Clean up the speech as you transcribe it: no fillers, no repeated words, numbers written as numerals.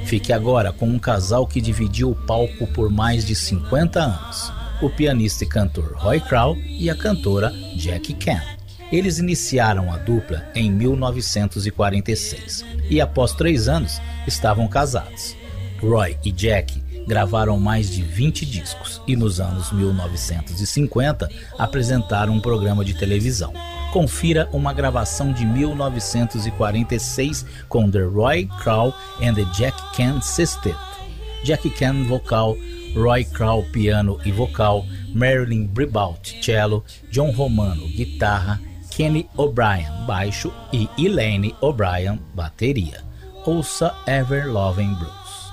Fique agora com um casal que dividiu o palco por mais de 50 anos, o pianista e cantor Roy Kral e a cantora Jackie Chan. Eles iniciaram a dupla em 1946 e após 3 anos estavam casados. Roy e Jackie gravaram mais de 20 discos e nos anos 1950 apresentaram um programa de televisão. Confira uma gravação de 1946 com The Roy Kral and the Jackie Chan Sextet. Jackie Chan vocal, Roy Kral piano e vocal, Marilyn Bribaut cello, John Romano guitarra, Kenny O'Brien baixo e Elaine O'Brien bateria. Ouça Ever Loving Blue.